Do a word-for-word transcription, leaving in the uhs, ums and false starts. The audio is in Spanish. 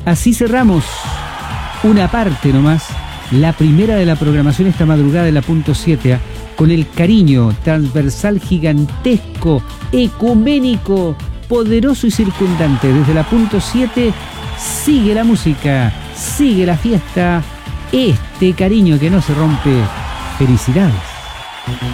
Así cerramos una parte nomás, la primera de la programación esta madrugada de la punto siete, con el cariño transversal, gigantesco, ecuménico, poderoso y circundante. Desde la punto siete sigue la música, sigue la fiesta, este cariño que no se rompe. Felicidades.